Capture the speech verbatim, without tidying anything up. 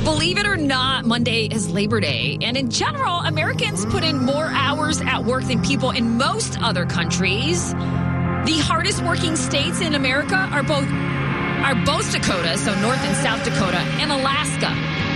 Believe it or not, Monday is Labor Day. And in general, Americans put in more hours at work than people in most other countries. The hardest working states in America are both are both Dakota, so North and South Dakota, and Alaska.